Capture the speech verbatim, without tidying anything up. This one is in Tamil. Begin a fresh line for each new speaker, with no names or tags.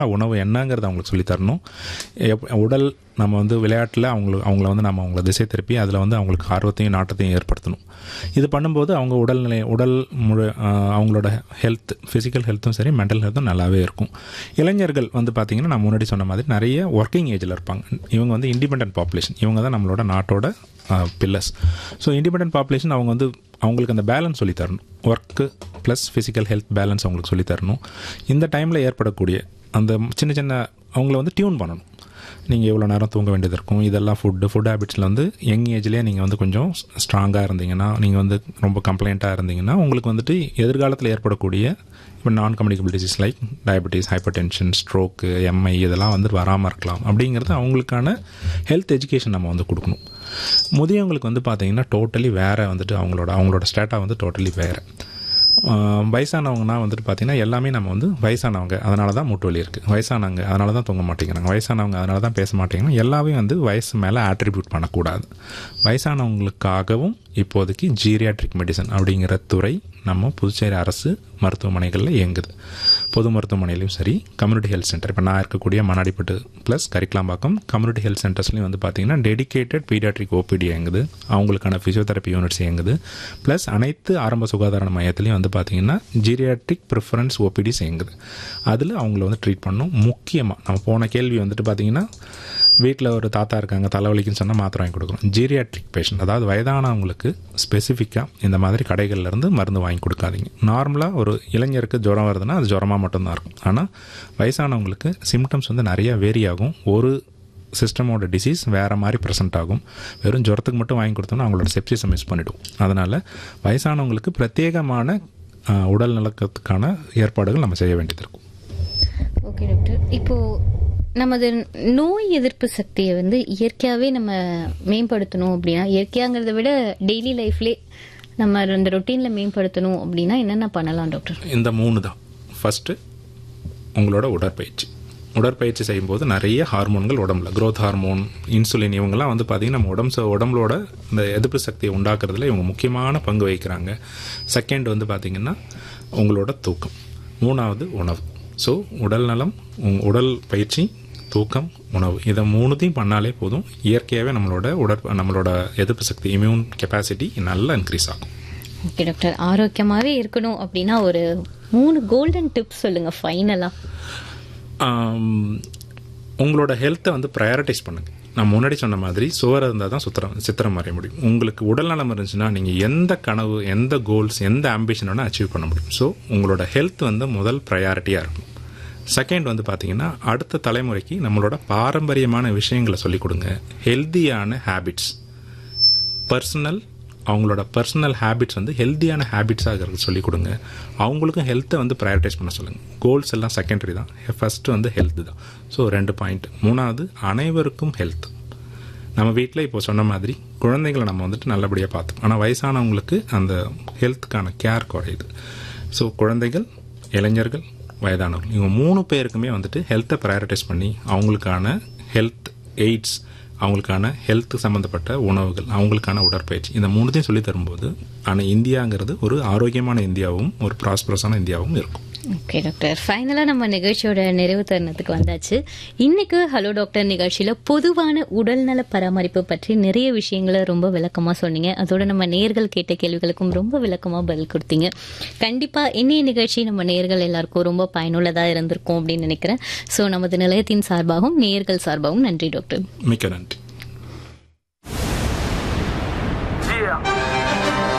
உணவு என்னங்கிறத அவங்களுக்கு சொல்லித்தரணும். உடல் நம்ம வந்து விளையாட்டில் அவங்களுக்கு அவங்கள வந்து நம்ம அவங்கள திசை திருப்பி அதில் வந்து அவங்களுக்கு ஆர்வத்தையும் நாட்டத்தையும் ஏற்படுத்தணும். இது பண்ணும்போது அவங்க உடல்நிலை உடல் முழு அவங்களோட ஹெல்த் ஃபிசிக்கல் ஹெல்த்தும் சரி மென்டல் ஹெல்த்தும் நல்லாவே இருக்கும். இளைஞர்கள் வந்து பார்த்திங்கன்னா நான் முன்னாடி சொன்ன மாதிரி நிறைய ஒர்க்கிங் ஏஜில் இருப்பாங்க. இவங்க வந்து இண்டிபெண்டன்ட் பாப்புலேஷன், இவங்க தான் நம்மளோட நாட்டோட பில்லர்ஸ். ஸோ இண்டிபெண்டன்ட் பாப்புலேஷன் அவங்க வந்து அவங்களுக்கு அந்த balance சொல்லித்தரணும். Work plus physical health balance அவங்களுக்கு சொல்லித்தரணும். இந்த டைமில் ஏற்படக்கூடிய அந்த சின்ன சின்ன அவங்கள வந்து டியூன் பண்ணணும். நீங்கள் எவ்வளோ நேரம் தூங்க வேண்டியது இருக்கும், இதெல்லாம் ஃபுட்டு ஃபுட் ஹேபிட்ஸில் வந்து யங் ஏஜ்லேயே நீங்கள் வந்து கொஞ்சம் ஸ்ட்ராங்காக இருந்தீங்கன்னா, நீங்கள் வந்து ரொம்ப கம்ப்ளைண்ட்டாக இருந்தீங்கன்னா உங்களுக்கு வந்துட்டு எதிர்காலத்தில் ஏற்படக்கூடிய இப்போ நான் communicable disease like diabetes, hyper tension, stroke, Mi இதெல்லாம் வந்து வராமல் இருக்கலாம். அப்படிங்கிறது அவங்களுக்கான ஹெல்த் எஜுகேஷன் நம்ம வந்து கொடுக்கணும். முதியவங்களுக்கு வந்து பார்த்திங்கன்னா டோட்டலி வேறு வந்துட்டு அவங்களோட அவங்களோட ஸ்டேட்டா வந்து டோட்டலி வேறு. வயசானவங்கன்னா வந்துட்டு பார்த்திங்கன்னா எல்லாமே நம்ம வந்து வயசானவங்க அதனால தான் மூட்டு வலி இருக்குது, வயசானவங்க அதனால தான் தூங்க மாட்டேங்கிறாங்க, வயசானவங்க அதனால தான் பேச மாட்டேங்கிறாங்க, எல்லாமே வந்து வயசு மேலே ஆட்ரிபியூட் பண்ணக்கூடாது. வயசானவங்களுக்காகவும் இப்போதைக்கு ஜீரியாட்ரிக் மெடிசன் அப்படிங்கிற துறை நம்ம புதுச்சேரி அரசு மருத்துவமனைகளில் இயங்குது. பொது மருத்துவமனையிலையும் சரி, கம்யூனிட்டி ஹெல்த் சென்டர் இப்போ நான் இருக்கக்கூடிய Mannadipattu plus Karikalampakkam community health சென்டர்ஸ்லையும் வந்து பார்த்திங்கன்னா டெடிகேட்டட் பீடியாட்ரிக் ஓபிடி இயங்குது, அவங்களுக்கான ஃபிசியோதெரப்பி யூனிட்ஸ் இயங்குது. ப்ளஸ் அனைத்து ஆரம்ப சுகாதார மையத்துலையும் வந்து பார்த்திங்கன்னா ஜீரியாட்ரிக் ப்ரிஃபரன்ஸ் ஓபிடிஸ் இயங்குது. அதில் அவங்கள வந்து ட்ரீட் பண்ணணும். முக்கியமாக நம்ம போன கேள்வி வந்துட்டு பார்த்திங்கன்னா வீட்டில் ஒரு தாத்தா இருக்காங்க தலைவலிக்குன்னு சொன்னால் மாத்திரை வாங்கி கொடுக்குறோம். ஜீரியாட்ரிக் பேஷண்ட் அதாவது வயதானவங்களுக்கு ஸ்பெசிஃபிக்காக இந்த மாதிரி கடைகள்லேருந்து மருந்து வாங்கி கொடுக்காதீங்க. நார்மலாக ஒரு இளைஞருக்கு ஜுரம் வருதுன்னா அது ஜுரமாக மட்டும்தான் இருக்கும். ஆனால் வயசானவங்களுக்கு சிம்டம்ஸ் வந்து நிறைய வேரி ஆகும். ஒரு சிஸ்டமோட டிசீஸ் வேறு மாதிரி ப்ரெசென்ட் ஆகும். வெறும் ஜுரத்துக்கு மட்டும் வாங்கி கொடுத்தோம்னா அவங்களோட செப்சிஸை மிஸ் பண்ணிவிடும். அதனால் வயசானவங்களுக்கு பிரத்யேகமான உடல் நலக்கத்துக்கான ஏற்பாடுகள் நம்ம செய்ய வேண்டியது இருக்கும்.
ஓகே டாக்டர், இப்போது நமது நோய் எதிர்ப்பு சக்தியை வந்து இயற்கையாகவே நம்ம மேம்படுத்தணும் அப்படின்னா, இயற்கையாங்கிறத விட டெய்லி லைஃப்லே நம்ம இந்த ரொட்டீனில் மேம்படுத்தணும் அப்படின்னா என்னென்ன பண்ணலாம் டாக்டர்? இந்த
மூணு தான். ஃபஸ்ட்டு உங்களோட உடற்பயிற்சி. உடற்பயிற்சி செய்யும்போது நிறைய ஹார்மோன்கள் உடம்புல க்ரோத் ஹார்மோன், இன்சுலின் இவங்கெல்லாம் வந்து பார்த்திங்கன்னா நம்ம உடம்பு உடம்புலோட இந்த எதிர்ப்பு சக்தியை உண்டாக்குறதுல இவங்க முக்கியமான பங்கு வகிக்கிறாங்க. செகண்ட் வந்து பார்த்திங்கன்னா உங்களோட தூக்கம். மூணாவது உணவு. ஸோ உடல் நலம், உடல் பயிற்சி, தூக்கம், உணவு இதை மூணுத்தையும் பண்ணாலே போதும். இயற்கையாகவே நம்மளோட உடற் நம்மளோட எதிர்ப்பு சக்தி இம்யூன் கெப்பாசிட்டி நல்லா இன்க்ரீஸ் ஆகும்.
ஓகே டாக்டர், ஆரோக்கியமாகவே இருக்கணும் அப்படின்னா ஒரு மூணு கோல்டன் டிப்ஸ் சொல்லுங்கள் ஃபைனலாக.
உங்களோட ஹெல்த்தை வந்து ப்ரையாரிட்டைஸ் பண்ணுங்கள். நான் முன்னாடி சொன்ன மாதிரி சுவர் இருந்தால் தான் சுத்திரம் சித்திரம் வரைய முடியும். உங்களுக்கு உடல் நலம் இருந்துச்சுன்னா நீங்கள் எந்த கனவு, எந்த கோல்ஸ், எந்த ஆம்பிஷன் வேணால் அச்சீவ் பண்ண முடியும். ஸோ உங்களோட ஹெல்த் வந்து முதல் ப்ரையாரிட்டியாக இருக்கும். செகண்ட் வந்து பார்த்தீங்கன்னா அடுத்த தலைமுறைக்கு நம்மளோட பாரம்பரியமான விஷயங்களை சொல்லிக் கொடுங்க. ஹெல்த்தியான ஹேபிட்ஸ், பர்சனல் அவங்களோட பர்சனல் ஹேபிட்ஸ் வந்து ஹெல்த்தியான ஹேபிட்ஸாக சொல்லிக் கொடுங்க. அவங்களுக்கும் ஹெல்த்தை வந்து ப்ரையாரிட்டைஸ் பண்ண சொல்லுங்கள். கோல்ஸ் எல்லாம் செகண்டரி தான், ஃபஸ்ட்டு வந்து ஹெல்த்து தான். ஸோ ரெண்டு பாயிண்ட். மூணாவது அனைவருக்கும் ஹெல்த். நம்ம வீட்டில் இப்போ சொன்ன மாதிரி குழந்தைங்களை நம்ம வந்துட்டு நல்லபடியாக பார்த்தோம், ஆனால் வயசானவங்களுக்கு அந்த ஹெல்த்துக்கான கேர் குறையுது. ஸோ குழந்தைகள், இளைஞர்கள், வயதானவர்கள் இவங்க மூணு பேருக்குமே வந்துட்டு ஹெல்த்தை ப்ரையாரிட்டைஸ் பண்ணி அவங்களுக்கான ஹெல்த் எய்ட்ஸ், அவங்களுக்கான ஹெல்த் சம்மந்தப்பட்ட உணவுகள், அவங்களுக்கான உடற்பயிற்சி இந்த மூணுத்தையும் சொல்லி தரும்போது ஆனால் இந்தியாங்கிறது ஒரு ஆரோக்கியமான இந்தியாவும் ஒரு ப்ராஸ்பரஸான இந்தியாவும் இருக்கும்.
ஓகே டாக்டர், ஃபைனலாக நம்ம நிகழ்ச்சியோட நிறைவு தருணத்துக்கு வந்தாச்சு. இன்னைக்கு ஹலோ டாக்டர் நிகழ்ச்சியில் பொதுவான உடல்நல பராமரிப்பு பற்றி நிறைய விஷயங்களை ரொம்ப விளக்கமாக சொன்னீங்க. அதோட நம்ம நேயர்கள் கேட்ட கேள்விகளுக்கும் ரொம்ப விளக்கமாக பதில் கொடுத்தீங்க. கண்டிப்பாக இன்னைய நிகழ்ச்சி நம்ம நேயர்கள் எல்லாருக்கும் ரொம்ப பயனுள்ளதாக இருந்திருக்கும் அப்படின்னு நினைக்கிறேன். ஸோ நமது நிலையத்தின் சார்பாகவும் நேயர்கள் சார்பாகவும் நன்றி டாக்டர்.
மிக்க நன்றி.